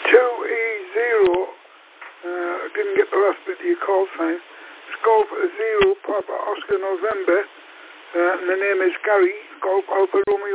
2E0. Didn't get the last bit of your call sign. It's Golf 0, Papa Oscar November. And the name is Gary, Golf Alfa Romeo.